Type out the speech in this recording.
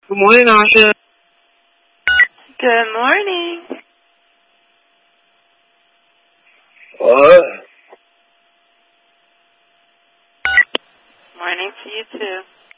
Good morning, Asha. Good morning. What? Morning to you too.